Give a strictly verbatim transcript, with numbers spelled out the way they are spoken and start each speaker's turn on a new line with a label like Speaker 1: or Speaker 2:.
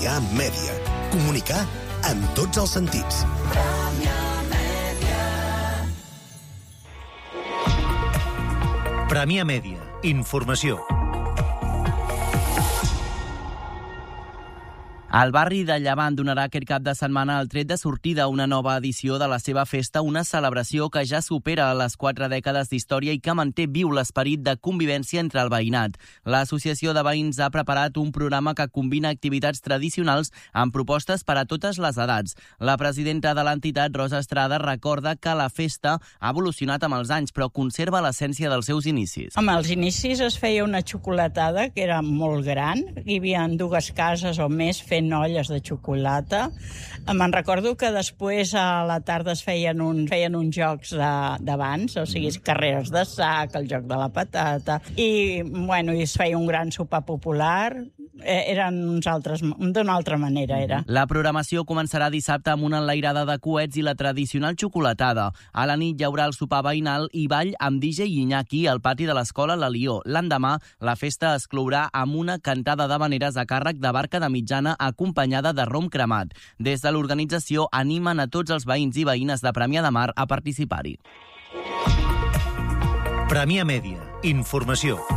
Speaker 1: Premià Mèdia. Comunicar amb tots els sentits.
Speaker 2: Premià Mèdia. Informació.
Speaker 3: El barri de Llevant donarà aquest cap de setmana el tret de sortida a una nova edició de la seva festa, una celebració que ja supera les quatre dècades d'història i que manté viu l'esperit de convivència entre el veïnat. L'Associació de Veïns ha preparat un programa que combina activitats tradicionals amb propostes per a totes les edats. La presidenta de l'entitat, Rosa Estrada, recorda que la festa ha evolucionat amb els anys, però conserva l'essència dels seus inicis.
Speaker 4: Amb els inicis es feia una xocolatada que era molt gran. Hi havia dues cases o més fent olles de xocolata. Me'n recordo que després a la tarda es feien, un, feien uns jocs d'abans, o sigui, carreres de sac, el joc de la patata, i, bueno, i es feia un gran sopar popular. Eren uns altres, d'una altra manera era.
Speaker 3: La programació començarà dissabte amb una enlairada de coets i la tradicional xocolatada. A la nit hi haurà el sopar veïnal i ball amb D J Iñaki al pati de l'escola La Lió. L'endemà, la festa es clourà amb una cantada d'havaneres a càrrec de Barca de Mitjana acompanyada de rom cremat. Des de l'organització animen a tots els veïns i veïnes de Premià de Mar a participar-hi.
Speaker 2: Premià Mèdia. Informació.